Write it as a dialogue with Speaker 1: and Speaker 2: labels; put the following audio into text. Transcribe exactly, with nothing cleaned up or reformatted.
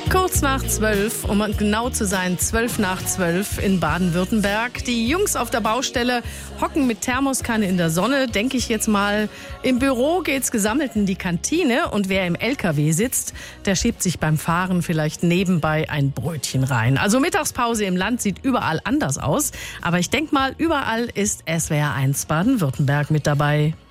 Speaker 1: Kurz nach zwölf, um genau zu sein, zwölf nach zwölf in Baden-Württemberg. Die Jungs auf der Baustelle hocken mit Thermoskanne in der Sonne, denke ich jetzt mal. Im Büro geht's gesammelt in die Kantine und wer im L K W sitzt, der schiebt sich beim Fahren vielleicht nebenbei ein Brötchen rein. Also Mittagspause im Land sieht überall anders aus, aber ich denke mal, überall ist S W R eins Baden-Württemberg mit dabei.